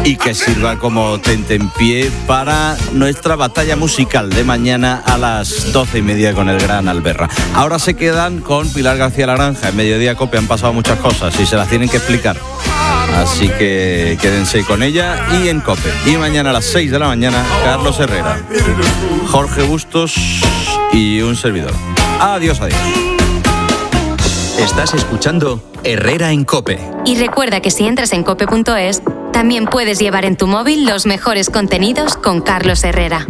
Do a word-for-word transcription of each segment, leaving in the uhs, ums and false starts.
y que sirva como tentempié para nuestra batalla musical de mañana a las doce y media con el gran Alberra. Ahora se quedan con Pilar García Laranja. En Mediodía Cope han pasado muchas cosas y se las tienen que explicar. Así que quédense con ella y en Cope. Y mañana a las seis de la mañana, Carlos Herrera, Jorge Bustos y un servidor. Adiós, adiós. Estás escuchando Herrera en Cope. Y recuerda que si entras en cope punto es, también puedes llevar en tu móvil los mejores contenidos con Carlos Herrera.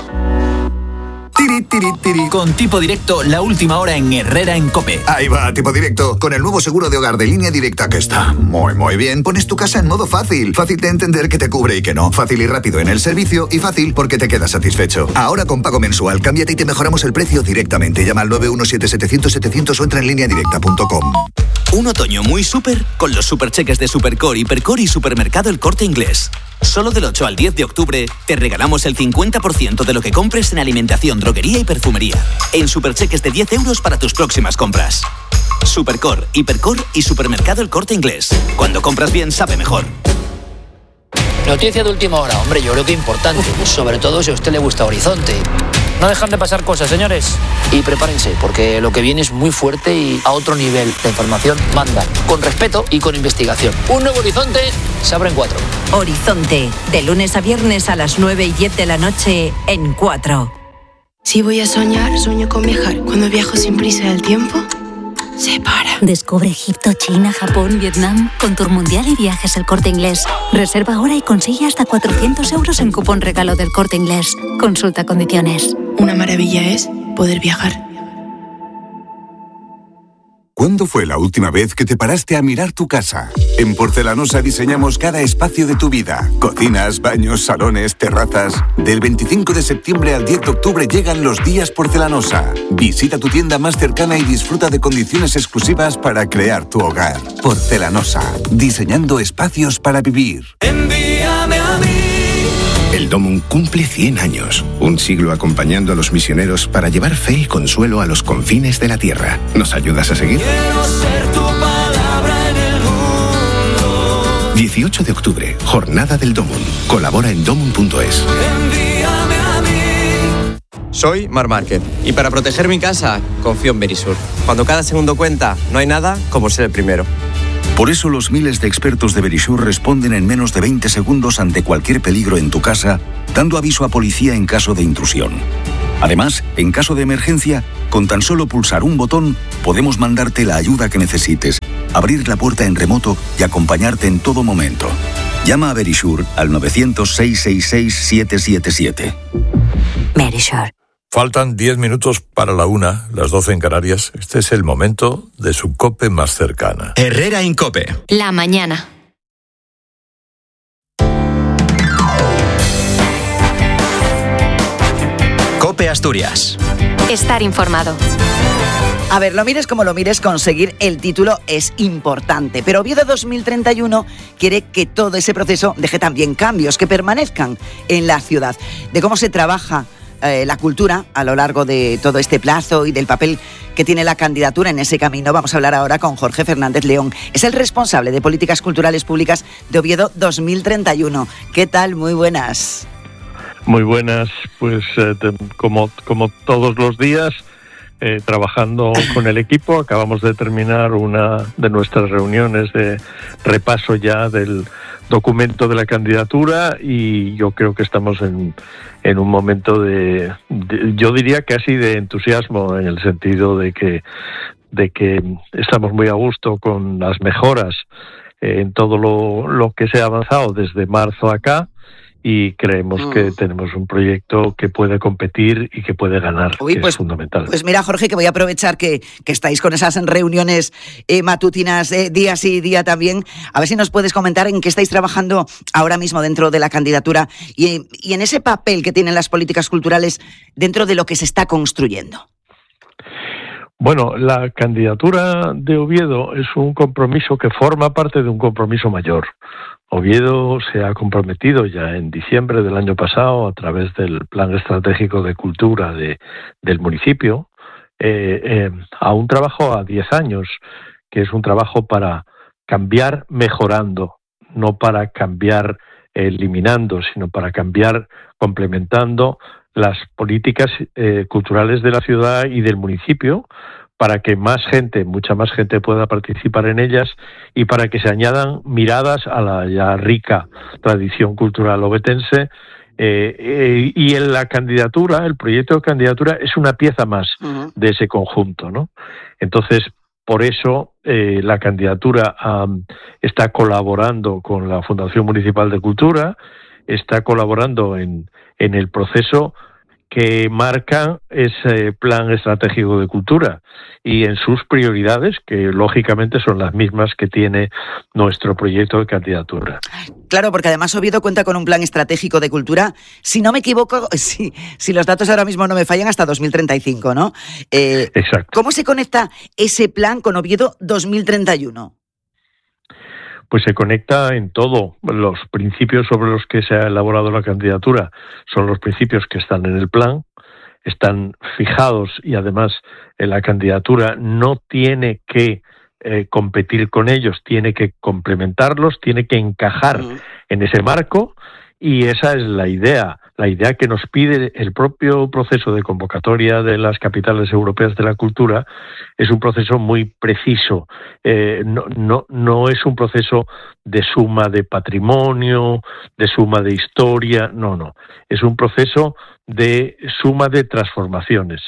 Tiri, tiri, tiri. Con Tipo Directo, la última hora en Herrera en Cope. Ahí va, Tipo Directo, con el nuevo seguro de hogar de Línea Directa que está muy, muy bien. Pones tu casa en modo fácil. Fácil de entender que te cubre y que no. Fácil y rápido en el servicio y fácil porque te quedas satisfecho. Ahora con pago mensual, cámbiate y te mejoramos el precio directamente. Llama al nueve uno siete setecientos setecientos o entra en línea directa punto com. Un otoño muy súper con los supercheques de Supercore, Hipercore y Supermercado El Corte Inglés. Solo del ocho al diez de octubre te regalamos el cincuenta por ciento de lo que compres en alimentación, droguería y perfumería. En supercheques de diez euros para tus próximas compras. Supercore, Hipercore y Supermercado El Corte Inglés. Cuando compras bien, sabe mejor. Noticia de última hora, hombre, yo creo que importante. Sobre todo si a usted le gusta Horizonte. No dejan de pasar cosas, señores. Y prepárense, porque lo que viene es muy fuerte y a otro nivel. La información manda, con respeto y con investigación. Un nuevo Horizonte se abre en cuatro. Horizonte, de lunes a viernes a las nueve y diez de la noche en cuatro. Si voy a soñar, sueño con viajar. Cuando viajo sin prisa del tiempo, se para. Descubre Egipto, China, Japón, Vietnam con Tour Mundial y Viajes El Corte Inglés. Reserva ahora y consigue hasta cuatrocientos euros en cupón regalo del Corte Inglés. Consulta condiciones. Una maravilla es poder viajar. ¿Cuándo fue la última vez que te paraste a mirar tu casa? En Porcelanosa diseñamos cada espacio de tu vida. Cocinas, baños, salones, terrazas. Del veinticinco de septiembre al diez de octubre llegan los días Porcelanosa. Visita tu tienda más cercana y disfruta de condiciones exclusivas para crear tu hogar. Porcelanosa, diseñando espacios para vivir. Envíame a mí. El Domum cumple cien años, un siglo acompañando a los misioneros para llevar fe y consuelo a los confines de la tierra. ¿Nos ayudas a seguir? Quiero ser tu palabra en el mundo. dieciocho de octubre, Jornada del Domum. Colabora en domum punto es. Envíame a mí. Soy Mar Márquez y para proteger mi casa confío en Verisur. Cuando cada segundo cuenta, no hay nada como ser el primero. Por eso los miles de expertos de Verisur responden en menos de veinte segundos ante cualquier peligro en tu casa, dando aviso a policía en caso de intrusión. Además, en caso de emergencia, con tan solo pulsar un botón, podemos mandarte la ayuda que necesites, abrir la puerta en remoto y acompañarte en todo momento. Llama a Verisur al nueve cero cero, seis seis seis, siete siete siete. Verisur. Faltan diez minutos para la una, las doce en Canarias. Este es el momento de su COPE más cercana. Herrera en COPE. La mañana. COPE Asturias. Estar informado. A ver, lo mires como lo mires, conseguir el título es importante, pero Oviedo dos mil treinta y uno quiere que todo ese proceso deje también cambios, que permanezcan en la ciudad. De cómo se trabaja eh, la cultura a lo largo de todo este plazo y del papel que tiene la candidatura en ese camino, vamos a hablar ahora con Jorge Fernández León. Es el responsable de Políticas Culturales Públicas de Oviedo dos mil treinta y uno. ¿Qué tal? Muy buenas. Muy buenas, pues eh, te, como, como todos los días, eh, trabajando con el equipo. Acabamos de terminar una de nuestras reuniones de repaso ya del documento de la candidatura y yo creo que estamos en, en un momento de, de, yo diría casi de entusiasmo, en el sentido de que, de que estamos muy a gusto con las mejoras eh, en todo lo, lo que se ha avanzado desde marzo acá. Y creemos mm. que tenemos un proyecto que puede competir y que puede ganar, Uy, que pues, es fundamental. Pues mira, Jorge, que voy a aprovechar que, que estáis con esas reuniones eh, matutinas eh, día sí día también. A ver si nos puedes comentar en qué estáis trabajando ahora mismo dentro de la candidatura y, y en ese papel que tienen las políticas culturales dentro de lo que se está construyendo. Bueno, la candidatura de Oviedo es un compromiso que forma parte de un compromiso mayor. Oviedo se ha comprometido ya en diciembre del año pasado, a través del Plan Estratégico de Cultura de, del municipio, eh, eh, a un trabajo a diez años, que es un trabajo para cambiar mejorando, no para cambiar eliminando, sino para cambiar, complementando las políticas eh, culturales de la ciudad y del municipio, para que más gente, mucha más gente pueda participar en ellas y para que se añadan miradas a la ya rica tradición cultural ovetense. Eh, eh, y en la candidatura, el proyecto de candidatura es una pieza más uh-huh. de ese conjunto, ¿no? Entonces, por eso eh, la candidatura um, está colaborando con la Fundación Municipal de Cultura, está colaborando en, en el proceso que marca ese plan estratégico de cultura y en sus prioridades, que lógicamente son las mismas que tiene nuestro proyecto de candidatura. Claro, porque además Oviedo cuenta con un plan estratégico de cultura, si no me equivoco, si, si los datos ahora mismo no me fallan, hasta dos mil treinta y cinco, ¿no? Eh, Exacto. ¿Cómo se conecta ese plan con Oviedo dos mil treinta y uno? Pues se conecta en todo. Los principios sobre los que se ha elaborado la candidatura son los principios que están en el plan, están fijados y además en la candidatura no tiene que eh, competir con ellos, tiene que complementarlos, tiene que encajar uh-huh. en ese marco y esa es la idea. La idea que nos pide el propio proceso de convocatoria de las capitales europeas de la cultura es un proceso muy preciso. Eh, no, no, no es un proceso de suma de patrimonio, de suma de historia, no, no. Es un proceso de suma de transformaciones.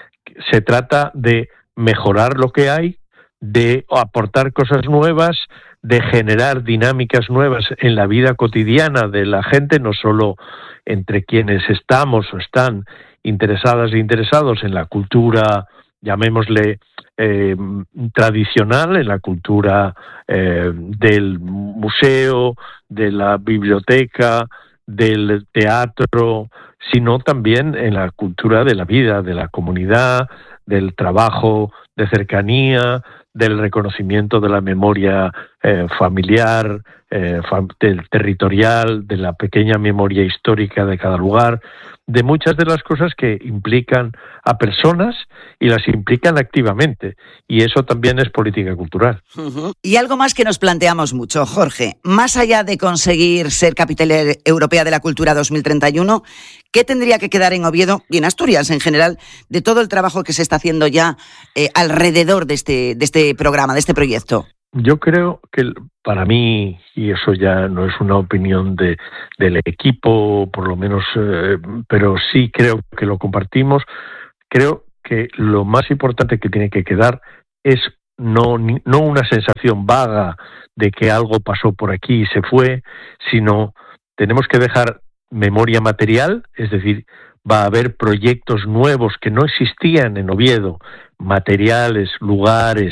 Se trata de mejorar lo que hay, de aportar cosas nuevas, de generar dinámicas nuevas en la vida cotidiana de la gente, no solo entre quienes estamos o están interesadas e interesados en la cultura, llamémosle eh, tradicional, en la cultura eh, del museo, de la biblioteca, del teatro, sino también en la cultura de la vida, de la comunidad, del trabajo de cercanía, del reconocimiento de la memoria eh, familiar, eh, fam- del territorial, de la pequeña memoria histórica de cada lugar, de muchas de las cosas que implican a personas y las implican activamente. Y eso también es política cultural. Uh-huh. Y algo más que nos planteamos mucho, Jorge. Más allá de conseguir ser capital europea de la cultura dos mil treinta y uno, ¿qué tendría que quedar en Oviedo y en Asturias en general de todo el trabajo que se está haciendo ya eh, alrededor de este, de este programa, de este proyecto? Yo creo que para mí, y eso ya no es una opinión de, del equipo, por lo menos, eh, pero sí creo que lo compartimos, creo que lo más importante que tiene que quedar es no, no una sensación vaga de que algo pasó por aquí y se fue, sino tenemos que dejar memoria material, es decir, va a haber proyectos nuevos que no existían en Oviedo, materiales, lugares,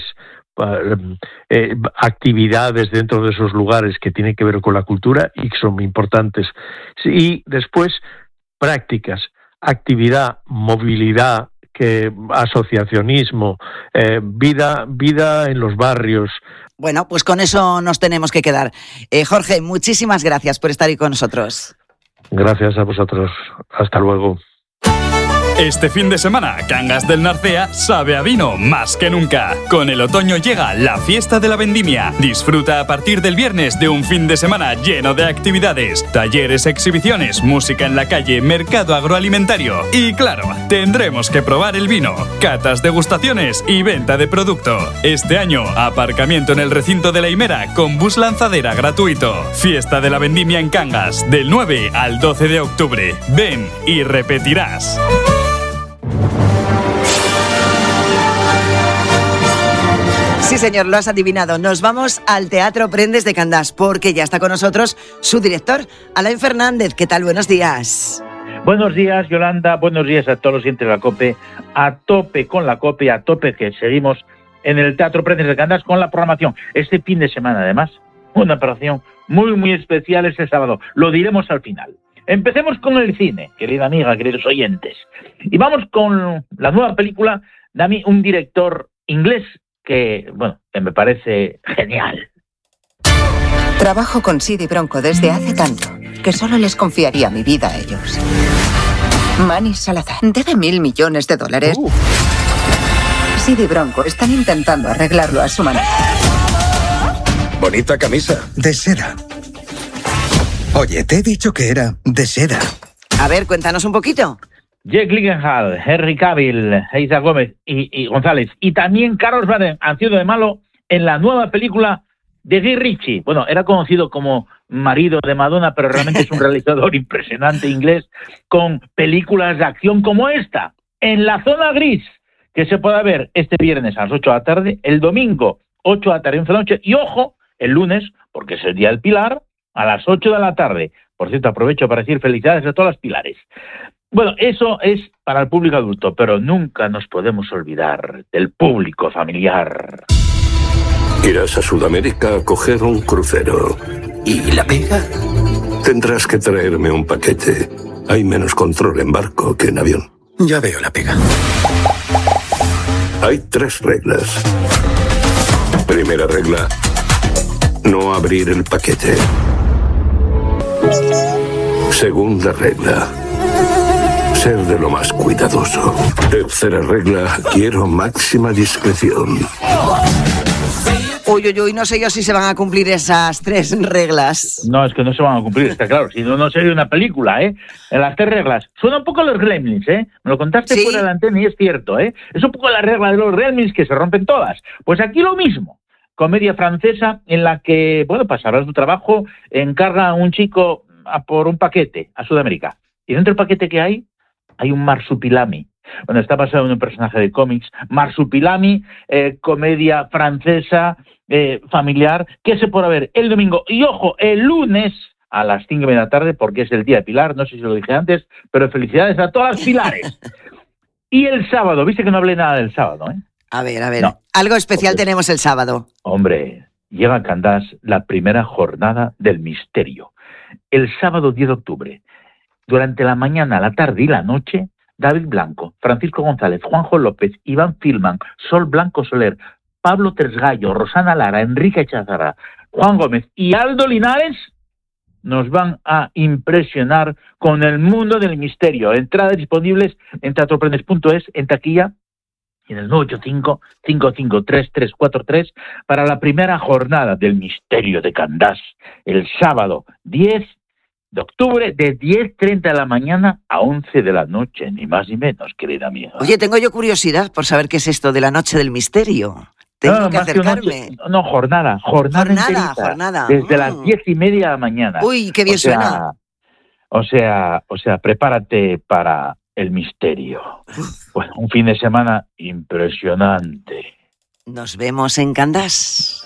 Eh, actividades dentro de esos lugares que tienen que ver con la cultura y que son muy importantes. Y después, prácticas, actividad, movilidad, que asociacionismo, eh, vida, vida en los barrios. Bueno, pues con eso nos tenemos que quedar. Eh, Jorge, muchísimas gracias por estar ahí con nosotros. Gracias a vosotros. Hasta luego. Este fin de semana, Cangas del Narcea sabe a vino más que nunca. Con el otoño llega la fiesta de la vendimia. Disfruta a partir del viernes de un fin de semana lleno de actividades, talleres, exhibiciones, música en la calle, mercado agroalimentario. Y claro, tendremos que probar el vino, catas, degustaciones y venta de producto. Este año, aparcamiento en el recinto de la Himera con bus lanzadera gratuito. Fiesta de la vendimia en Cangas, del nueve al doce de octubre. Ven y repetirás. Sí, señor, lo has adivinado. Nos vamos al Teatro Prendes de Candás, porque ya está con nosotros su director, Alain Fernández. ¿Qué tal? Buenos días. Buenos días, Yolanda. Buenos días a todos los oyentes de la COPE. A tope con la COPE, a tope que seguimos en el Teatro Prendes de Candás con la programación. Este fin de semana, además, una operación muy, muy especial este sábado. Lo diremos al final. Empecemos con el cine, querida amiga, queridos oyentes. Y vamos con la nueva película de un director inglés que, bueno, que me parece genial. Trabajo con Sid y Bronco desde hace tanto que solo les confiaría mi vida a ellos. Manny Salazar debe mil millones de dólares. Uh. Sid y Bronco están intentando arreglarlo a su manera. Bonita camisa. De seda. Oye, te he dicho que era de seda. A ver, cuéntanos un poquito. Jake Gyllenhaal, Henry Cavill, Eiza Gómez y, y González. Y también Carlos Bardem han sido de malo en la nueva película de Guy Ritchie. Bueno, era conocido como marido de Madonna, pero realmente es un realizador impresionante inglés con películas de acción como esta, En la zona gris, que se puede ver este viernes a las ocho de la tarde, el domingo ocho de la tarde, once de la noche, y ojo, el lunes, porque es el Día del Pilar, a las ocho de la tarde. Por cierto, aprovecho para decir felicidades a todas las pilares. Bueno, eso es para el público adulto, pero nunca nos podemos olvidar del público familiar. Irás a Sudamérica a coger un crucero. ¿Y la pega? Tendrás que traerme un paquete. Hay menos control en barco que en avión. Ya veo la pega. Hay tres reglas. Primera regla, no abrir el paquete. Segunda regla, ser de lo más cuidadoso. Tercera regla, quiero máxima discreción. Uy, uy, uy, no sé yo si se van a cumplir esas tres reglas. No, es que no se van a cumplir, está claro. Si no, no sería una película, ¿eh? En las tres reglas. Suena un poco a los Gremlins, ¿eh? Me lo contaste ¿Sí? fuera de la antena y es cierto, ¿eh? Es un poco la regla de los Gremlins que se rompen todas. Pues aquí lo mismo. Comedia francesa en la que, bueno, pasará su trabajo, encarga a un chico a por un paquete a Sudamérica. Y dentro del paquete que hay, hay un marsupilami. Bueno, está basado en un personaje de cómics. Marsupilami, eh, comedia francesa, eh, familiar, que se podrá ver el domingo. Y ojo, el lunes a las cinco de la tarde, porque es el Día de Pilar, no sé si lo dije antes, pero felicidades a todas las pilares. Y el sábado, viste que no hablé nada del sábado, ¿eh? A ver, a ver, no. Algo especial okay. tenemos el sábado. Hombre, llega a Candás la primera jornada del misterio. El sábado diez de octubre, durante la mañana, la tarde y la noche, David Blanco, Francisco González, Juanjo López, Iván Filman, Sol Blanco Soler, Pablo Tresgallo, Rosana Lara, Enrique Chazara, Juan Gómez y Aldo Linares nos van a impresionar con el mundo del misterio. Entradas disponibles en teatro prendes punto es, en taquilla, y en el nueve ocho cinco, cinco cinco tres, tres cuatro tres para la primera jornada del misterio de Candás, el sábado diez de octubre, de diez treinta de la mañana a once de la noche, ni más ni menos, querida mía. Oye, tengo yo curiosidad por saber qué es esto de la noche del misterio. Tengo no, que acercarme. Que no, jornada, jornada, jornada, enterita, jornada. Desde mm. las diez y media de la mañana. Uy, qué bien o sea, suena. O sea, o sea, prepárate para el misterio. Bueno, un fin de semana impresionante. Nos vemos en Candás.